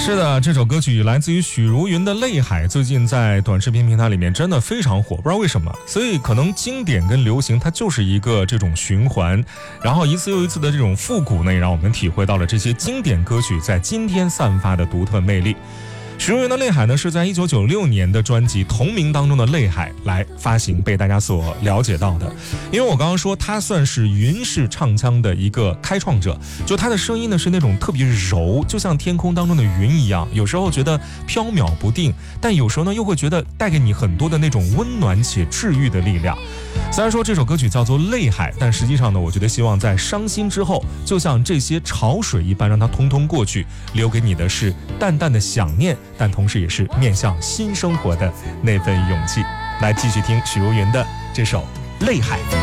是的，这首歌曲来自于许茹芸的《泪海》，最近在短视频平台里面真的非常火，不知道为什么。所以可能经典跟流行它就是一个这种循环，然后一次又一次的这种复古呢，也让我们体会到了这些经典歌曲在今天散发的独特魅力。许茹芸的《泪海》呢，是在1996年的专辑同名当中的《泪海》来发行，被大家所了解到的。因为我刚刚说她算是云式唱腔的一个开创者，就她的声音呢是那种特别柔，就像天空当中的云一样，有时候觉得飘渺不定，但有时候呢又会觉得带给你很多的那种温暖且治愈的力量。虽然说这首歌曲叫做《泪海》，但实际上呢，我觉得希望在伤心之后，就像这些潮水一般，让它通通过去，留给你的是淡淡的想念，但同时也是面向新生活的那份勇气。来继续听许茹芸的这首《泪海》。